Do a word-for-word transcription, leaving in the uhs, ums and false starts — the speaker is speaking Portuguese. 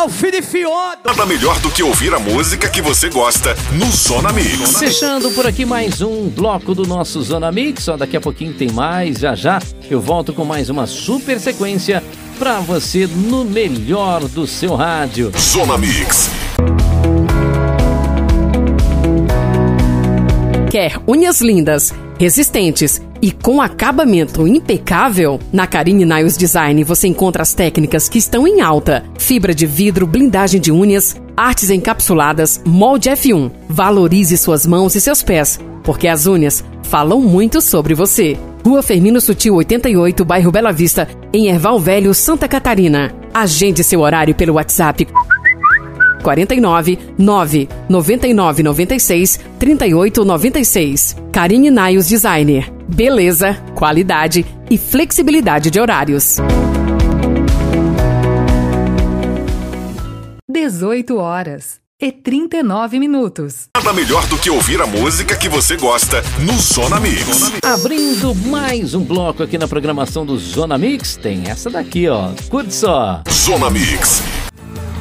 Ralph de Fiodo. Nada melhor do que ouvir a música que você gosta no Zona Mix. Fechando por aqui mais um bloco do nosso Zona Mix. Só daqui a pouquinho tem mais, já já eu volto com mais uma super sequência pra você no melhor do seu rádio. Zona Mix. Quer unhas lindas, resistentes e com acabamento impecável? Na Carine Nails Design você encontra as técnicas que estão em alta: fibra de vidro, blindagem de unhas, artes encapsuladas, molde F um. Valorize suas mãos e seus pés, porque as unhas falam muito sobre você. Rua Firmino Sutil oitenta e oito, bairro Bela Vista, em Erval Velho, Santa Catarina. Agende seu horário pelo WhatsApp quarenta e nove, nove, noventa e nove, noventa e seis, trinta e oito, noventa e seis. Carine Nails Designer. Beleza, qualidade e flexibilidade de horários. dezoito horas e trinta e nove minutos. Nada melhor do que ouvir a música que você gosta no Zona Mix. Abrindo mais um bloco aqui na programação do Zona Mix, tem essa daqui, ó. Curte só. Zona Mix.